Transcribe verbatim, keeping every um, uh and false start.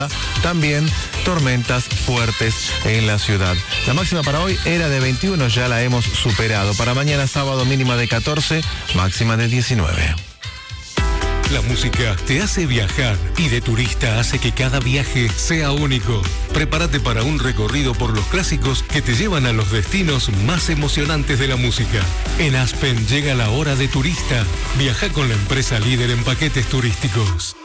También tormentas fuertes en la ciudad. La máxima para hoy era de veintiuno, ya la hemos superado. Para mañana sábado mínima de catorce, máxima de diecinueve. La música te hace viajar y de turista hace que cada viaje sea único. Prepárate para un recorrido por los clásicos que te llevan a los destinos más emocionantes de la música. En Aspen llega la hora de turista. Viaja con la empresa líder en paquetes turísticos.